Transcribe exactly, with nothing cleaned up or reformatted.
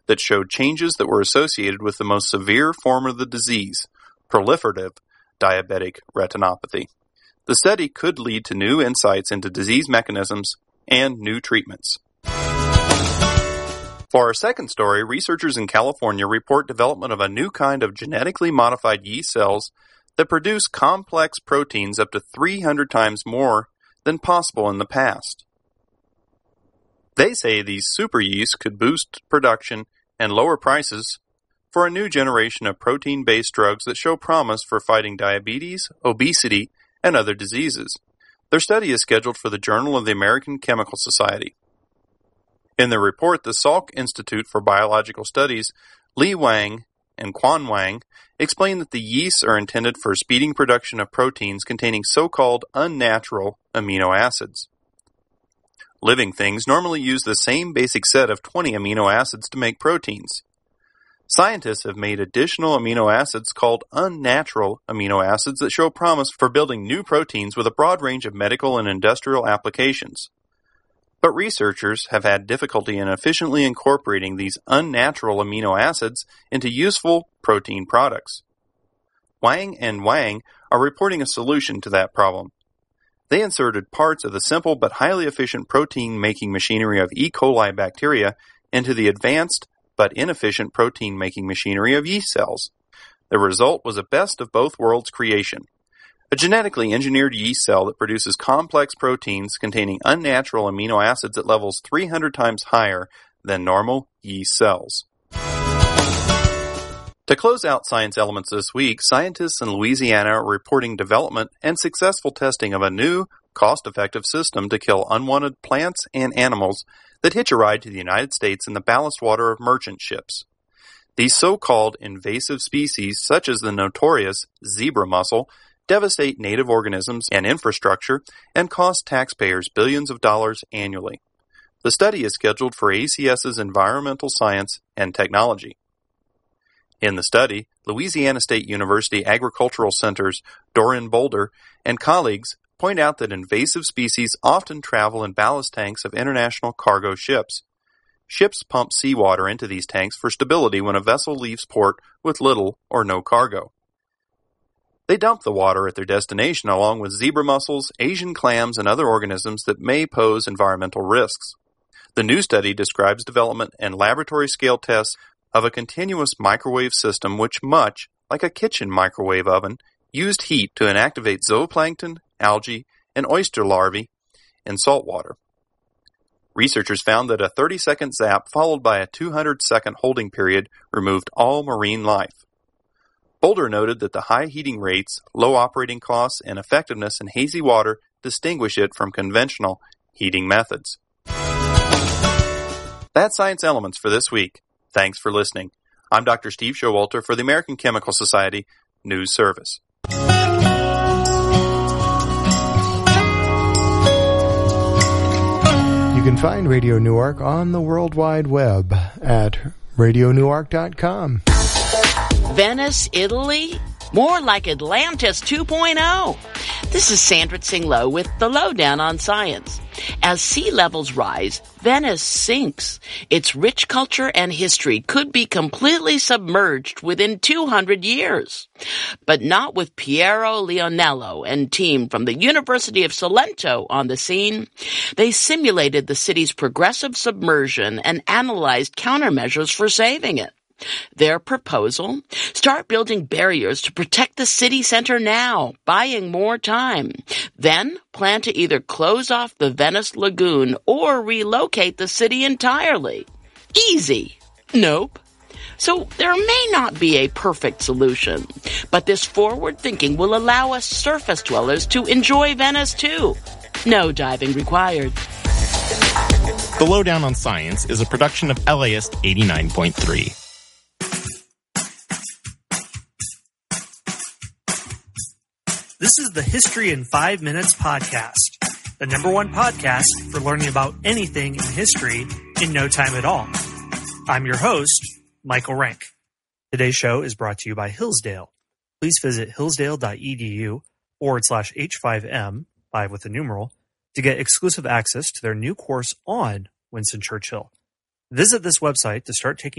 that showed changes that were associated with the most severe form of the disease, proliferative diabetic retinopathy. The study could lead to new insights into disease mechanisms and new treatments. For our second story, researchers in California report development of a new kind of genetically modified yeast cells that produce complex proteins up to three hundred times more than possible in the past. They say these super yeasts could boost production and lower prices for a new generation of protein-based drugs that show promise for fighting diabetes, obesity, and other diseases. Their study is scheduled for the Journal of the American Chemical Society. In their report, the Salk Institute for Biological Studies, Li Wang and Quan Wang, explain that the yeasts are intended for speeding production of proteins containing so-called unnatural amino acids. Living things normally use the same basic set of twenty amino acids to make proteins. Scientists have made additional amino acids called unnatural amino acids that show promise for building new proteins with a broad range of medical and industrial applications. But researchers have had difficulty in efficiently incorporating these unnatural amino acids into useful protein products. Wang and Wang are reporting a solution to that problem. They inserted parts of the simple but highly efficient protein-making machinery of E. coli bacteria into the advanced but inefficient protein-making machinery of yeast cells. The result was a best of both worlds creation. A genetically engineered yeast cell that produces complex proteins containing unnatural amino acids at levels three hundred times higher than normal yeast cells. To close out Science Elements this week, scientists in Louisiana are reporting development and successful testing of a new, cost-effective system to kill unwanted plants and animals that hitch a ride to the United States in the ballast water of merchant ships. These so-called invasive species, such as the notorious zebra mussel, devastate native organisms and infrastructure and cost taxpayers billions of dollars annually. The study is scheduled for ACS's Environmental Science and Technology. In the study, Louisiana State University Agricultural Center's Doran Boulder and colleagues point out that invasive species often travel in ballast tanks of international cargo ships. Ships pump seawater into these tanks for stability when a vessel leaves port with little or no cargo. They dump the water at their destination along with zebra mussels, Asian clams, and other organisms that may pose environmental risks. The new study describes development and laboratory-scale tests of a continuous microwave system which, much like a kitchen microwave oven, used heat to inactivate zooplankton, algae, and oyster larvae in salt water. Researchers found that a thirty-second zap followed by a two hundred second holding period removed all marine life. Boulder noted that the high heating rates, low operating costs, and effectiveness in hazy water distinguish it from conventional heating methods. That's Science Elements for this week. Thanks for listening. I'm Doctor Steve Showalter for the American Chemical Society News Service. You can find Radio Newark on the World Wide Web at radio newark dot com. Venice, Italy? More like Atlantis two point oh. This is Sandra Tsinglow with the Lowdown on Science. As sea levels rise, Venice sinks. Its rich culture and history could be completely submerged within two hundred years. But not with Piero Leonello and team from the University of Salento on the scene. They simulated the city's progressive submersion and analyzed countermeasures for saving it. Their proposal? Start building barriers to protect the city center now, buying more time. Then plan to either close off the Venice Lagoon or relocate the city entirely. Easy. Nope. So there may not be a perfect solution, but this forward thinking will allow us surface dwellers to enjoy Venice too. No diving required. The Lowdown on Science is a production of L A S eighty-nine point three. This is the History in Five Minutes podcast, the number one podcast for learning about anything in history in no time at all. I'm your host, Michael Rank. Today's show is brought to you by Hillsdale. Please visit hillsdale.edu forward slash H5M, five with a numeral, to get exclusive access to their new course on Winston Churchill. Visit this website to start taking